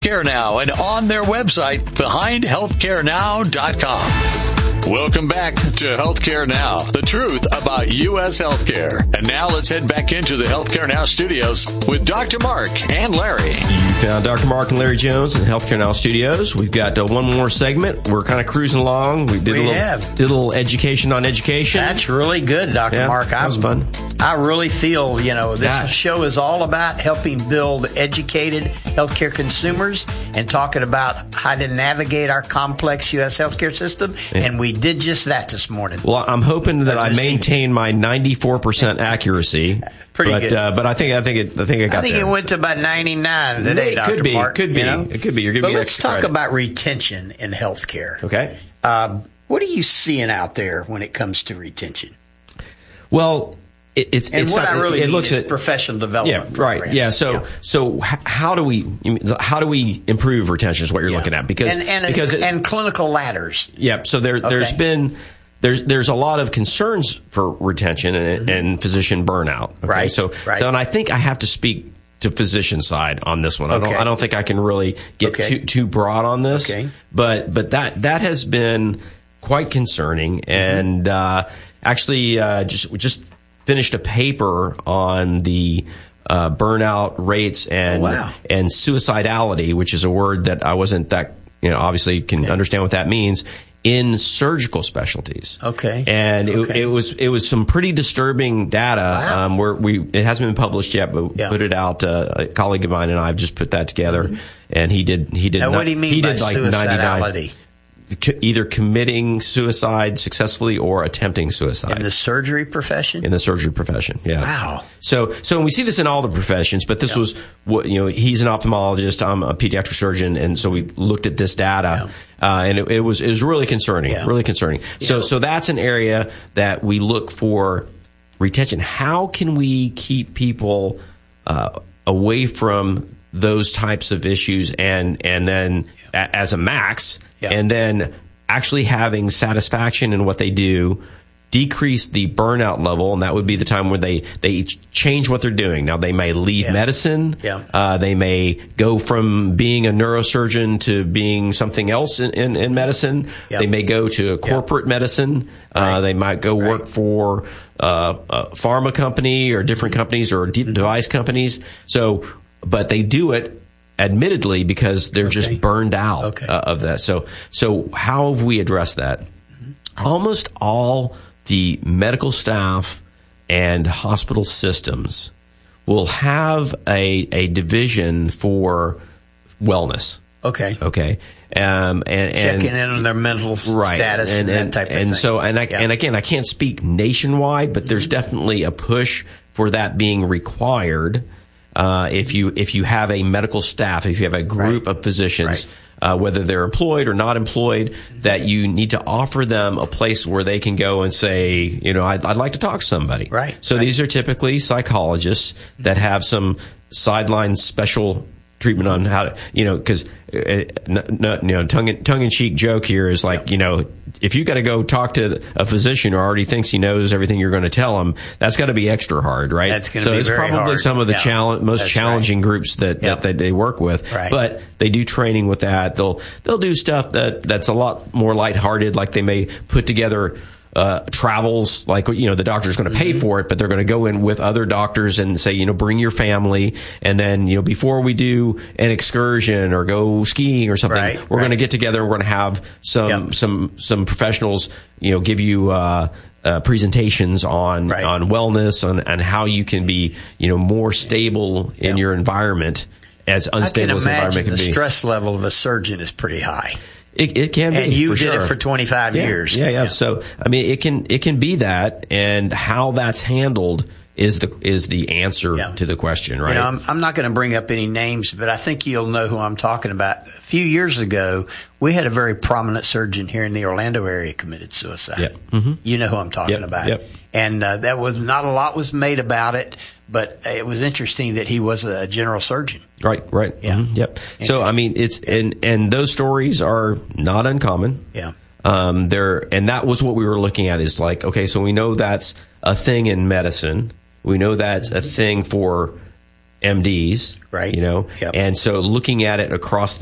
Care Now and on their website, BehindHealthcareNow.com. Welcome back to Healthcare Now, the truth about U.S. healthcare. And now let's head back into the Healthcare Now studios with Dr. Mark and Larry. You found Dr. Mark and Larry Jones in Healthcare Now studios. We've got one more segment. We're kind of cruising along. We did a little education on education. That's really good, Dr. Mark. That was fun. I really feel, this show is all about helping build educated healthcare consumers and talking about how to navigate our complex U.S. healthcare system. And we did just that this morning. Well, I'm hoping that I maintain my 94% accuracy. Pretty good. But I think I got there. I think it went to about 99 today, Dr. Mark. Could be. It could be. You're giving me let's talk about retention in healthcare. Okay. What are you seeing out there when it comes to retention? Well, I really mean is professional development programs. Right. Yeah. So how do we improve retention is what you're looking at because clinical ladders. Yeah. So there's a lot of concerns for retention and physician burnout. Okay? Right. So and I think I have to speak to physician side on this one. I don't think I can really get too broad on this. Okay. But that has been quite concerning and actually just finished a paper on the burnout rates and suicidality, which is a word that I wasn't that obviously can understand what that means in surgical specialties. Okay, and it was some pretty disturbing data. Where it hasn't been published yet, but we put it out. A colleague of mine and I have just put that together, and he did. Now, what do you mean by like suicidality? Either committing suicide successfully or attempting suicide. In the surgery profession? In the surgery profession, yeah. Wow. So we see this in all the professions, but this was what, he's an ophthalmologist, I'm a pediatric surgeon, and so we looked at this data, and it was really concerning, really concerning. So that's an area that we look for retention. How can we keep people away from those types of issues and then as a max, and then actually having satisfaction in what they do, decrease the burnout level, and that would be the time where they change what they're doing. Now, they may leave medicine. They may go from being a neurosurgeon to being something else in medicine. They may go to a corporate medicine. They might go work for a pharma company or different companies or device companies. But they do it admittedly because they're just burned out of that. So how have we addressed that? Almost all the medical staff and hospital systems will have a division for wellness. Okay. And checking in on their mental status and that type of thing. So again, I can't speak nationwide, but there's definitely a push for that being required. If you have a medical staff, if you have a group of physicians, whether they're employed or not employed, that you need to offer them a place where they can go and say, I'd like to talk to somebody. So these are typically psychologists that have some sideline special treatment on how to, because tongue-in-cheek joke here is like, if you got to go talk to a physician who already thinks he knows everything you're going to tell him, that's got to be extra hard, right? That's going to be very hard. So it's probably some of the most challenging groups that they work with. But they do training with that. They'll do stuff that's a lot more lighthearted, like they may put together travels, like, the doctor's going to pay for it, but they're going to go in with other doctors and say, bring your family. And then, before we do an excursion or go skiing or something, we're going to get together and we're going to have some professionals, give you, presentations on wellness, on how you can be, more stable in your environment, as unstable as the environment can be. The stress level of a surgeon is pretty high. It can be, and you did it for 25 years. Yeah. So I mean, it can be that, and how that's handled is the answer to the question, right? I'm not going to bring up any names, but I think you'll know who I'm talking about. A few years ago, we had a very prominent surgeon here in the Orlando area committed suicide. You know who I'm talking about. And that was not a lot was made about it, but it was interesting that he was a general surgeon. Right. So I mean, it's and those stories are not uncommon. And that was what we were looking at, is like, okay, so we know that's a thing in medicine. We know that's a thing for MDs, right? You know, and so looking at it across